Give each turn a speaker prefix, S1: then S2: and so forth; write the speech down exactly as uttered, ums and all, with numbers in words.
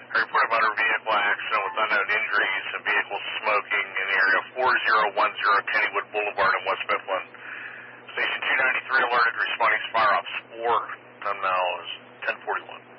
S1: I report a motor vehicle accident with unknown injuries and vehicles smoking in the area of four zero one zero Kennywood Boulevard in West Mifflin. Station two ninety-three alerted, responding to fire ops four. Time now is ten forty-one.